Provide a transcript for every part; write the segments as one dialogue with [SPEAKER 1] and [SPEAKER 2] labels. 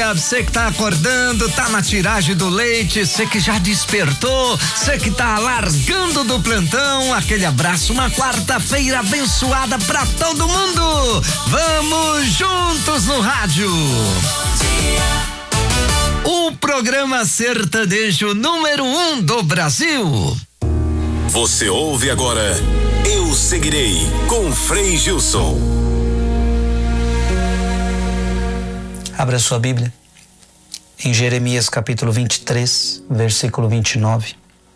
[SPEAKER 1] dia, você que tá acordando, tá na tiragem do leite, você que já despertou, você que tá largando do plantão, aquele abraço, uma quarta-feira abençoada pra todo mundo. Vamos juntos no rádio. O programa sertanejo número 1 do Brasil.
[SPEAKER 2] Você ouve agora Eu Seguirei com Frei Gilson.
[SPEAKER 3] Abra sua Bíblia em Jeremias capítulo 23, versículo 29.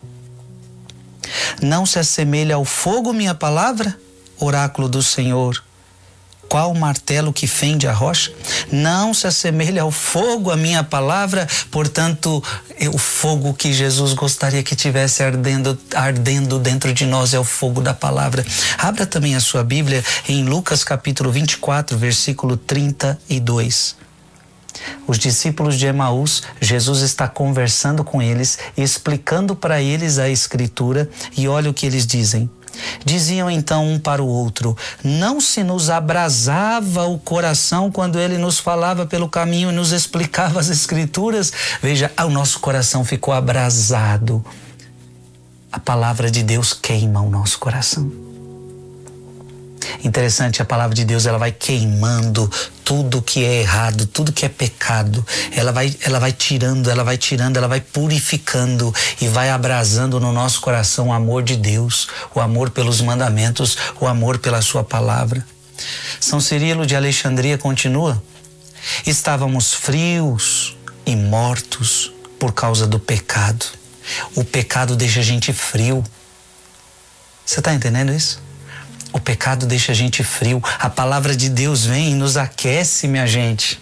[SPEAKER 3] Não se assemelha ao fogo minha palavra, oráculo do Senhor, qual martelo que fende a rocha? Não se assemelha ao fogo a minha palavra, portanto, o fogo que Jesus gostaria que tivesse ardendo dentro de nós é o fogo da palavra. Abra também a sua Bíblia em Lucas capítulo 24, versículo 32. Os discípulos de Emaús, Jesus está conversando com eles, explicando para eles a Escritura, e olha o que eles dizem. Diziam então um para o outro: não se nos abrasava o coração quando ele nos falava pelo caminho e nos explicava as Escrituras? Veja, o nosso coração ficou abrasado. A palavra de Deus queima o nosso coração. Interessante, a palavra de Deus, ela vai queimando tudo que é errado, tudo que é pecado. Ela vai tirando, ela vai purificando e vai abrasando no nosso coração o amor de Deus, o amor pelos mandamentos, o amor pela sua palavra. São Cirilo de Alexandria continua: estávamos frios e mortos por causa do pecado. O pecado deixa a gente frio. Você está entendendo isso? O pecado deixa a gente frio. A palavra de Deus vem e nos aquece, minha gente.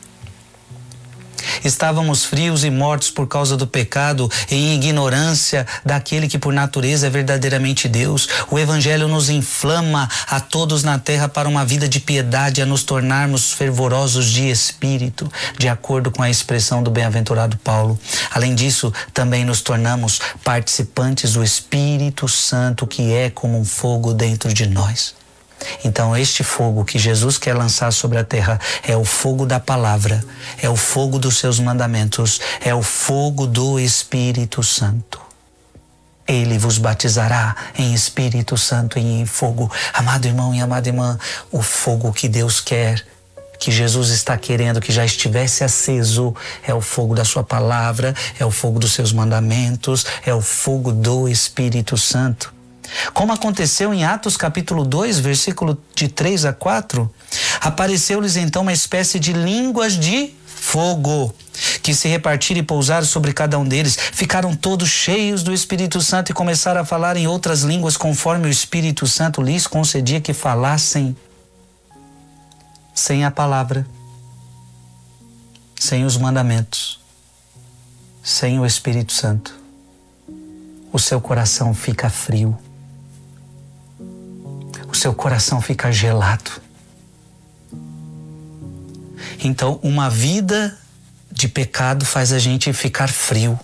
[SPEAKER 3] Estávamos frios e mortos por causa do pecado, em ignorância daquele que por natureza é verdadeiramente Deus. O Evangelho nos inflama a todos na terra para uma vida de piedade, a nos tornarmos fervorosos de espírito, de acordo com a expressão do bem-aventurado Paulo. Além disso, também nos tornamos participantes do Espírito Santo, que é como um fogo dentro de nós. Então, este fogo que Jesus quer lançar sobre a terra é o fogo da palavra, é o fogo dos seus mandamentos, é o fogo do Espírito Santo. Ele vos batizará em Espírito Santo e em fogo. Amado irmão e amada irmã, o fogo que Deus quer, que Jesus está querendo que já estivesse aceso, é o fogo da sua palavra, é o fogo dos seus mandamentos, é o fogo do Espírito Santo. Como aconteceu em Atos capítulo 2, versículo de 3 a 4, apareceu-lhes então uma espécie de línguas de fogo, que se repartiram e pousaram sobre cada um deles. Ficaram todos cheios do Espírito Santo e começaram a falar em outras línguas, conforme o Espírito Santo lhes concedia que falassem. Sem a palavra, sem os mandamentos, sem o Espírito Santo, o seu coração fica frio. O seu coração fica gelado. Então, uma vida de pecado faz a gente ficar frio.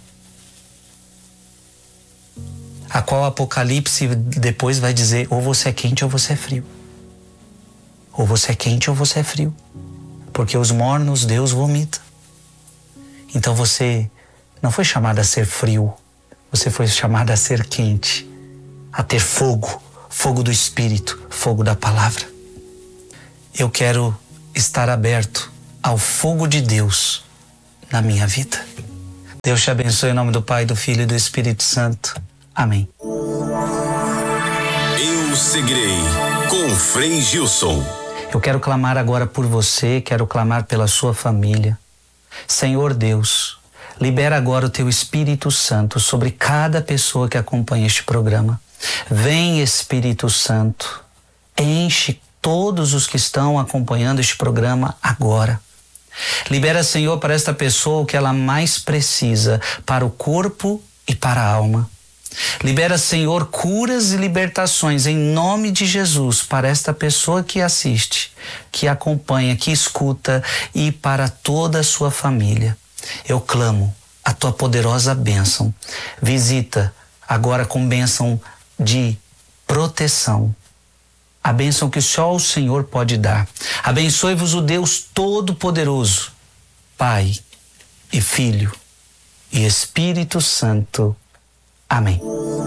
[SPEAKER 3] A qual o Apocalipse depois vai dizer: ou você é quente ou você é frio. Ou você é quente ou você é frio. Porque os mornos Deus vomita. Então você não foi chamado a ser frio. Você foi chamado a ser quente. A ter fogo. Fogo do Espírito, fogo da palavra. Eu quero estar aberto ao fogo de Deus na minha vida. Deus te abençoe em nome do Pai, do Filho e do Espírito Santo. Amém.
[SPEAKER 2] Eu Seguirei com Frei Gilson.
[SPEAKER 3] Eu quero clamar agora por você, quero clamar pela sua família. Senhor Deus, libera agora o teu Espírito Santo sobre cada pessoa que acompanha este programa. Vem, Espírito Santo, enche todos os que estão acompanhando este programa agora. Libera, Senhor, para esta pessoa o que ela mais precisa, para o corpo e para a alma. Libera, Senhor, curas e libertações em nome de Jesus para esta pessoa que assiste, que acompanha, que escuta, e para toda a sua família. Eu clamo a tua poderosa bênção. Visita agora com bênção de proteção, a bênção que só o Senhor pode dar. Abençoe-vos o Deus Todo-Poderoso, Pai e Filho e Espírito Santo. Amém.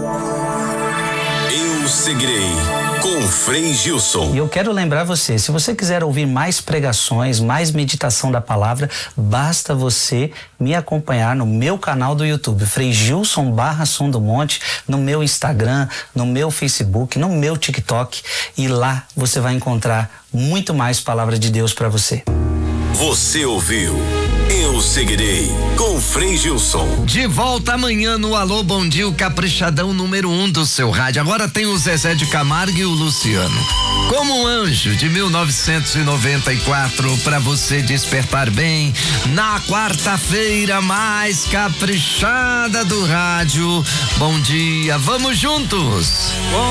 [SPEAKER 2] Eu seguirei com Frei Gilson.
[SPEAKER 3] E eu quero lembrar você, se você quiser ouvir mais pregações, mais meditação da palavra, basta você me acompanhar no meu canal do YouTube, Frei Gilson Som do Monte, no meu Instagram, no meu Facebook, no meu TikTok, e lá você vai encontrar muito mais palavra de Deus para você.
[SPEAKER 2] Você ouviu Eu Seguirei com Frei Gilson.
[SPEAKER 1] De volta amanhã no Alô Bom Dia, o caprichadão número 1 do seu rádio. Agora tem o Zezé de Camargo e o Luciano. Como um anjo de 1994, pra você despertar bem na quarta-feira mais caprichada do rádio. Bom dia, vamos juntos.